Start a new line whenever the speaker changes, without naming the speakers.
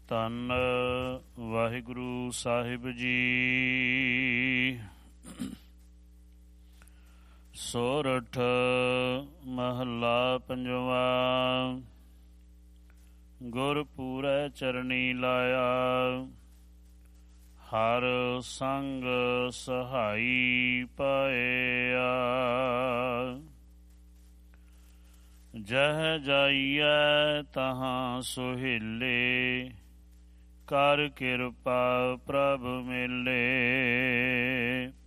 ਧੰਨ ਵਾਹਿਗੁਰੂ ਸਾਹਿਬ ਜੀ। ਸੋਰਠ ਮਹੱਲਾ ਪੰਜਵਾਂ। ਗੁਰਪੂਰੈ ਚਰਣੀ ਲਾਇਆ, ਹਰ ਸੰਗ ਸਹਾਈ ਪਾਇਆ। ਜਹ ਜਾਈਐ ਤਹਾਂ ਸੁਹੇਲੇ, ਕਰ ਕਿਰਪਾ ਪ੍ਰਭ ਮੇਲੇ।